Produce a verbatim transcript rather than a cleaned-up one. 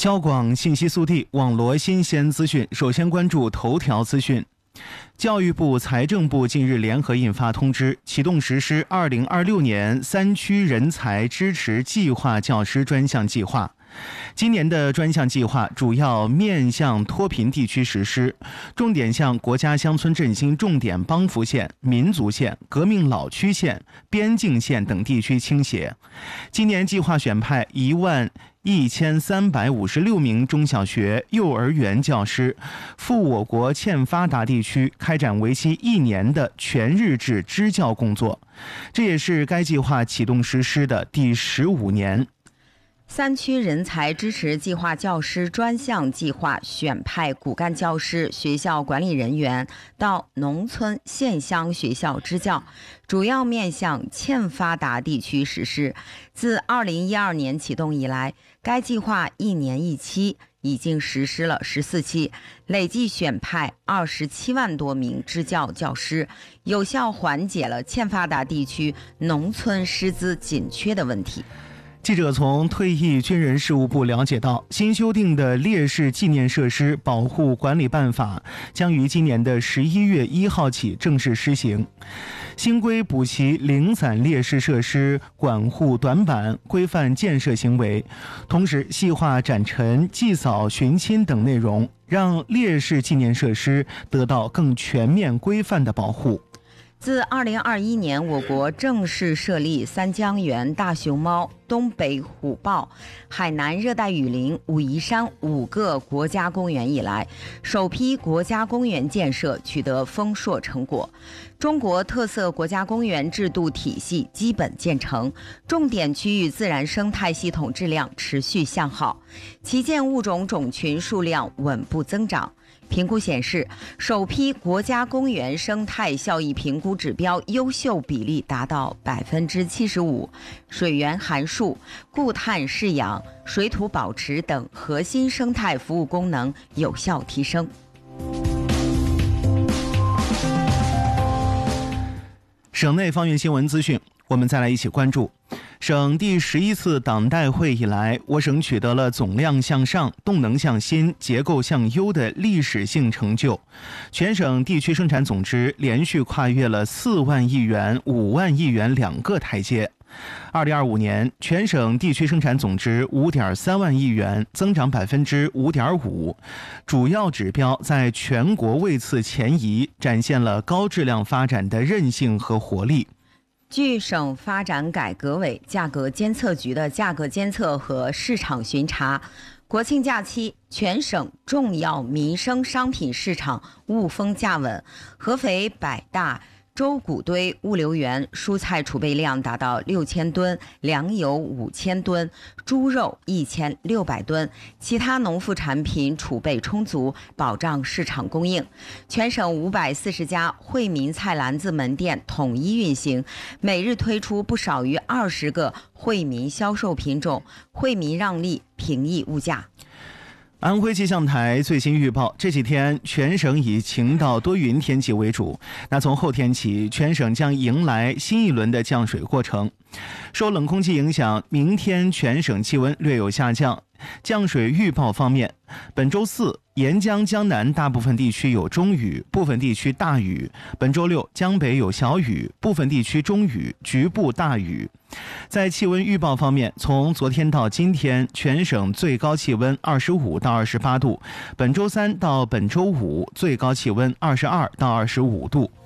交广信息速递，网罗新鲜资讯。首先关注头条资讯。教育部、财政部近日联合印发通知，启动实施二零二六年三区人才支持计划教师专项计划。今年的专项计划主要面向脱贫地区实施，重点向国家乡村振兴重点帮扶县、民族县、革命老区县、边境县等地区倾斜。今年计划选派一万一千三百五十六名中小学、幼儿园教师，赴我国欠发达地区开展为期一年的全日制支教工作。这也是该计划启动实施的第十五年。 三区人才支持计划教师专项计划选派骨干教师、学校管理人员到农村县乡学校支教，主要面向欠发达地区实施。自二零一二年启动以来，该计划一年一期，已经实施了十四期，累计选派二十七万多名支教教师，有效缓解了欠发达地区农村师资紧缺的问题。 记者从退役军人事务部了解到，新修订的烈士纪念设施保护管理办法将于今年的十一月一号起正式施行。新规补齐零散烈士设施管护短板，规范建设行为，同时细化展陈、祭扫、寻亲等内容，让烈士纪念设施得到更全面规范的保护。 自二零二一年我国正式设立三江源大熊猫、东北虎豹、海南热带雨林、武夷山五个国家公园以来，首批国家公园建设取得丰硕成果，中国特色国家公园制度体系基本建成，重点区域自然生态系统质量持续向好，旗舰物种种群数量稳步增长。评估显示，首批国家公园生态效益评估指标优秀比例达到百分之七十五，水源含数、固碳饲养、水土保持等核心生态服务功能有效提升。 省内方面新闻资讯，我们再来一起关注。省第十一次党代会以来，我省取得了总量向上、动能向新、结构向优的历史性成就。全省地区生产总值连续跨越了四万亿元、五万亿元两个台阶。二零二五年，全省地区生产总值五点三万亿元，增长百分之五点五，主要指标在全国位次前移，展现了高质量发展的韧性和活力。 据省发展改革委价格监测局的价格监测和市场巡查，国庆假期全省重要民生商品市场物丰价稳，合肥百大周谷堆物流园蔬菜储备量达到六千吨，粮油五千吨，猪肉一千六百吨，其他农副产品储备充足，保障市场供应。全省五百四十家惠民菜篮子门店统一运行，每日推出不少于二十个惠民销售品种，惠民让利，平抑物价。 安徽气象台最新预报，这几天全省以晴到多云天气为主。那从后天起，全省将迎来新一轮的降水过程。受冷空气影响，明天全省气温略有下降。降水预报方面，本周四沿江江南大部分地区有中雨，部分地区大雨。本周六江北有小雨，部分地区中雨，局部大雨。在气温预报方面，从昨天到今天，全省最高气温二十五到二十八度，本周三到本周五最高气温二十二到二十五度。